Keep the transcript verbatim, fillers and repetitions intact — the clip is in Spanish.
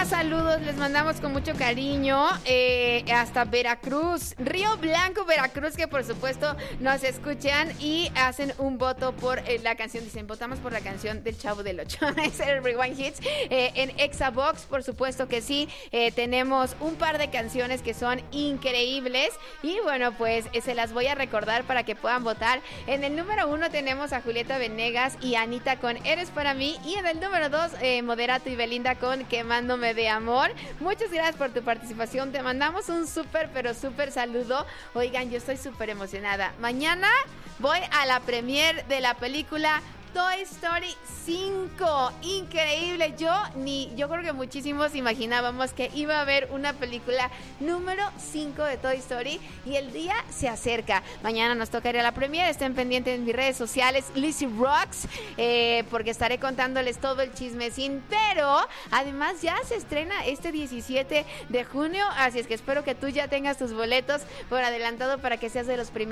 más saludos les mandamos con mucho cariño eh, hasta Veracruz, Río Blanco, Veracruz, que por supuesto nos escuchan y hacen un voto por eh, la canción, dicen, votamos por la canción del Chavo del Ocho, es el Rewind Hits, eh, en Exabox, por supuesto que sí, eh, tenemos un par de canciones que son increíbles y bueno, pues eh, se las voy a recordar para que puedan votar. En el número uno tenemos a Julieta Venegas y Anita con Eres para mí, y en el número dos, eh, Moderato y Belinda con Quemándome de amor. Muchas gracias por tu participación, te mandamos un súper, pero súper saludo. Oigan, yo estoy súper emocionada. Mañana voy a la premiere de la película Toy Story cinco, increíble. Yo ni, yo creo que muchísimos imaginábamos que iba a haber una película número cinco de Toy Story y el día se acerca. Mañana nos toca ir a la premiere, estén pendientes en mis redes sociales, Lizzy Rocks, eh, porque estaré contándoles todo el chismecín, pero además ya se estrena este diecisiete de junio, así es que espero que tú ya tengas tus boletos por adelantado para que seas de los primeros